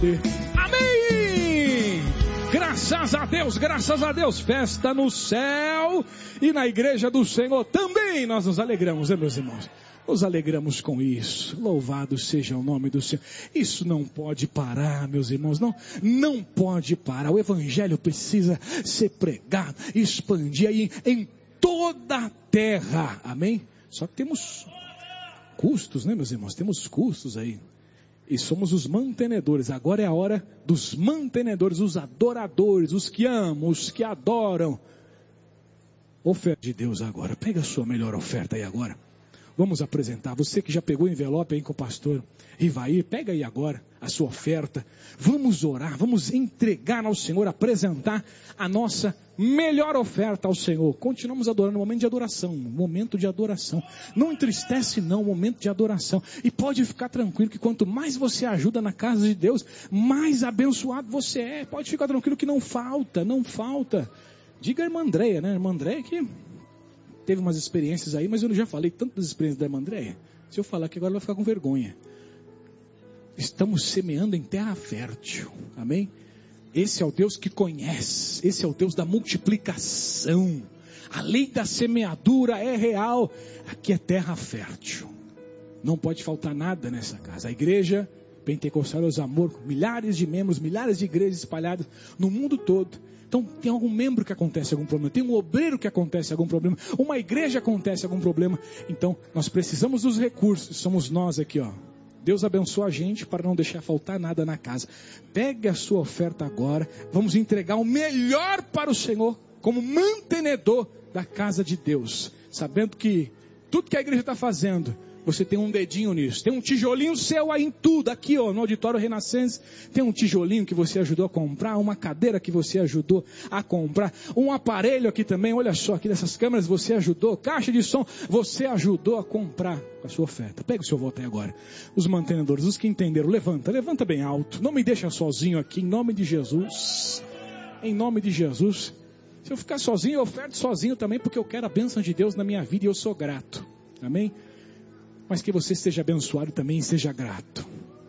Amém! Graças a Deus, festa no céu e na igreja do Senhor também nós nos alegramos, né, meus irmãos? Nos alegramos com isso. Louvado seja o nome do Senhor. Isso não pode parar, meus irmãos. Não pode parar. O evangelho precisa ser pregado, expandir aí em toda a terra. Amém? Só que temos custos, né, meus irmãos? Temos custos aí. E somos os mantenedores. Agora é a hora dos mantenedores, os adoradores, os que amam, os que adoram. Oferta de Deus agora. Pega a sua melhor oferta aí agora. Vamos apresentar. Você que já pegou o envelope aí com o pastor Rivair, pega aí agora a sua oferta. Vamos orar, vamos entregar ao Senhor, apresentar a nossa melhor oferta ao Senhor. Continuamos adorando, momento de adoração. Não entristece não, momento de adoração. E pode ficar tranquilo que quanto mais você ajuda na casa de Deus, mais abençoado você é. Pode ficar tranquilo que não falta. Diga a irmã Andréia, né? Irmã Andréia que teve umas experiências aí, mas eu já falei tanto das experiências da irmã Andréia. Se eu falar aqui agora, ela vai ficar com vergonha. Estamos semeando em terra fértil. Amém? Esse é o Deus que conhece. Esse é o Deus da multiplicação. A lei da semeadura é real. Aqui é terra fértil. Não pode faltar nada nessa casa. A igreja Pentecostal Deus Amor, milhares de membros, milhares de igrejas espalhadas no mundo todo. Então tem algum membro que acontece algum problema, tem um obreiro que acontece algum problema, uma igreja acontece algum problema. Então nós precisamos dos recursos, somos nós aqui, ó. Deus abençoa a gente para não deixar faltar nada na casa. Pegue a sua oferta agora, vamos entregar o melhor para o Senhor, como mantenedor da casa de Deus, sabendo que tudo que a igreja está fazendo, você tem um dedinho nisso, tem um tijolinho seu aí em tudo, aqui ó, no Auditório Renascense, tem um tijolinho que você ajudou a comprar, uma cadeira que você ajudou a comprar, um aparelho aqui também, olha só, aqui nessas câmeras você ajudou, caixa de som, você ajudou a comprar a sua oferta. Pega o seu voto aí agora. Os mantenedores, os que entenderam, levanta bem alto, não me deixa sozinho aqui, em nome de Jesus, em nome de Jesus. Se eu ficar sozinho, eu oferto sozinho também, porque eu quero a bênção de Deus na minha vida e eu sou grato, amém? Mas que você seja abençoado também e seja grato.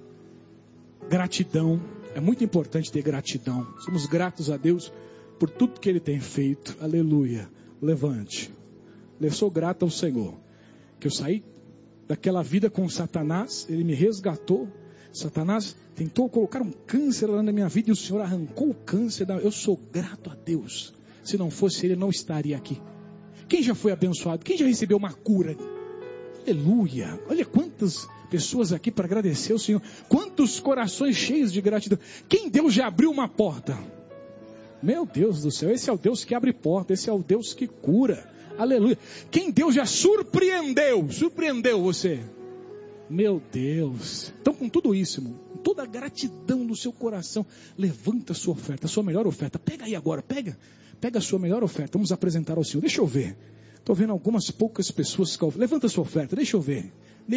Gratidão, é muito importante ter gratidão. Somos gratos a Deus por tudo que Ele tem feito. Aleluia. Levante. Eu sou grato ao Senhor. Que eu saí daquela vida com Satanás, Ele me resgatou. Satanás tentou colocar um câncer lá na minha vida e o Senhor arrancou o câncer. Eu sou grato a Deus. Se não fosse Ele, eu não estaria aqui. Quem já foi abençoado? Quem já recebeu uma cura? Aleluia, olha quantas pessoas aqui para agradecer ao Senhor, quantos corações cheios de gratidão. Quem Deus já abriu uma porta? Meu Deus do céu, esse é o Deus que abre porta, esse é o Deus que cura, aleluia. Quem Deus já surpreendeu você? Meu Deus, então com tudo isso, irmão, com toda a gratidão no seu coração, levanta a sua oferta, a sua melhor oferta, pega aí agora, pega a sua melhor oferta, vamos apresentar ao Senhor. Deixa eu ver. Estou vendo algumas poucas pessoas. Levanta a sua oferta, deixa eu ver.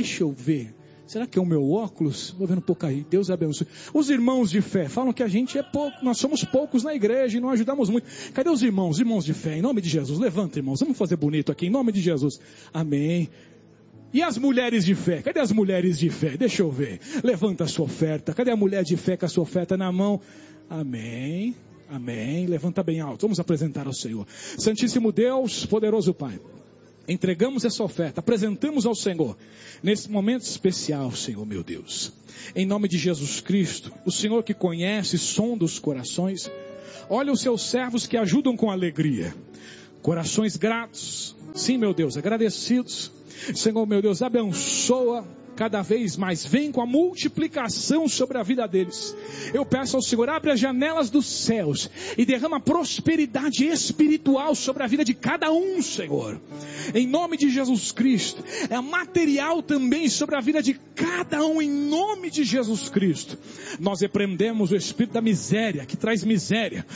Será que é o meu óculos? Vou vendo um pouco aí, Deus abençoe. Os irmãos de fé falam que a gente é pouco, nós somos poucos na igreja e não ajudamos muito. Cadê os irmãos de fé? Em nome de Jesus, levanta, irmãos, vamos fazer bonito aqui, em nome de Jesus. Amém. E as mulheres de fé? Cadê as mulheres de fé? Deixa eu ver. Levanta a sua oferta. Cadê a mulher de fé com a sua oferta na mão? Amém. Amém, levanta bem alto, vamos apresentar ao Senhor. Santíssimo Deus, poderoso Pai, entregamos essa oferta, apresentamos ao Senhor, nesse momento especial, Senhor meu Deus, em nome de Jesus Cristo, o Senhor que conhece, sonda os corações, olha os seus servos que ajudam com alegria, corações gratos, sim meu Deus, agradecidos, Senhor meu Deus, abençoa cada vez mais, vem com a multiplicação sobre a vida deles. Eu peço ao Senhor, abre as janelas dos céus e derrama prosperidade espiritual sobre a vida de cada um, Senhor, em nome de Jesus Cristo. É material também sobre a vida de cada um, em nome de Jesus Cristo. Nós repreendemos o espírito da miséria, que traz miséria,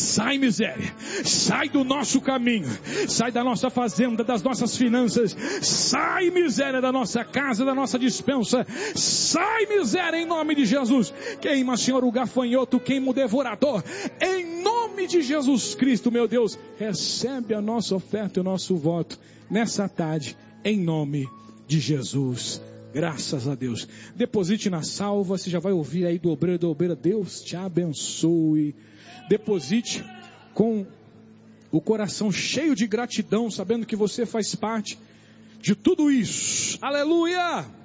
sai do nosso caminho, sai da nossa fazenda, das nossas finanças, sai miséria da nossa casa, da nossa dispensa, sai miséria em nome de Jesus. Queima, Senhor, o gafanhoto, queima o devorador, em nome de Jesus Cristo, meu Deus, recebe a nossa oferta e o nosso voto nessa tarde, em nome de Jesus. Graças a Deus. Deposite na salva, você já vai ouvir aí do obreiro. Deus te abençoe. Deposite com o coração cheio de gratidão, sabendo que você faz parte de tudo isso. Aleluia!